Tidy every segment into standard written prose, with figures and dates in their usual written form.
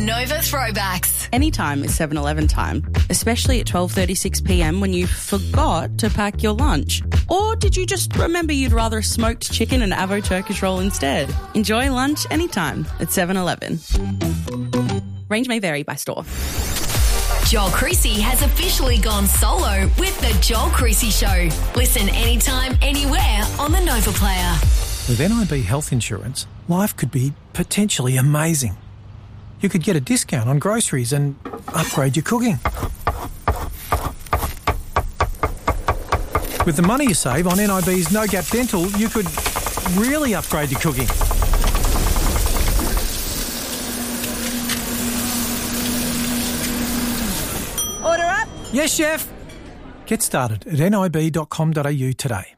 Nova Throwbacks. Anytime is 7-Eleven time, especially at 12:36pm when you forgot to pack your lunch. Or did you just remember you'd rather a smoked chicken and avo Turkish roll instead? Enjoy lunch anytime at 7-Eleven. Range may vary by store. Joel Creasy has officially gone solo with The Joel Creasy Show. Listen anytime, anywhere on the Nova Player. With NIB Health Insurance, life could be potentially amazing. You could get a discount on groceries and upgrade your cooking. With the money you save on NIB's No Gap Dental, you could really upgrade your cooking. Order up. Yes, chef. Get started at nib.com.au today.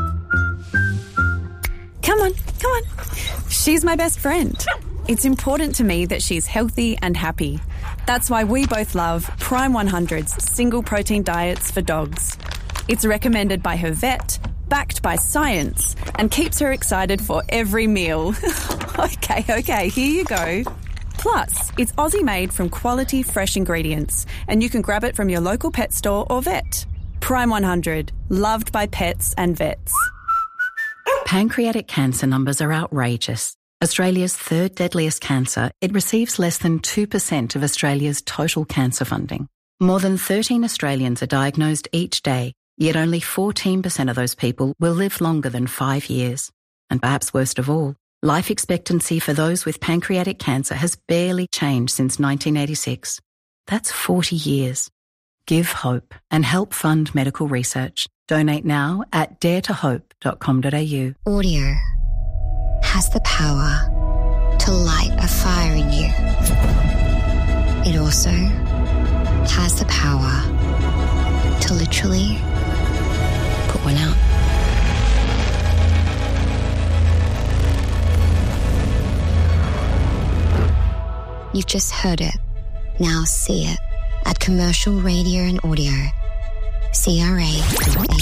Come on. She's my best friend. It's important to me that she's healthy and happy. That's why we both love Prime 100's single protein diets for dogs. It's recommended by her vet, backed by science, and keeps her excited for every meal. Okay, here you go. Plus, it's Aussie-made from quality, fresh ingredients, and you can grab it from your local pet store or vet. Prime 100, loved by pets and vets. Pancreatic cancer numbers are outrageous. Australia's third deadliest cancer, it receives less than 2% of Australia's total cancer funding. More than 13 Australians are diagnosed each day, yet only 14% of those people will live longer than 5 years. And perhaps worst of all, life expectancy for those with pancreatic cancer has barely changed since 1986. That's 40 years. Give hope and help fund medical research. Donate now at daretohope.com.au. Audio has the power to light a fire in you. It also has the power to literally put one out. You've just heard it. Now see it at Commercial Radio and Audio. CRA.au.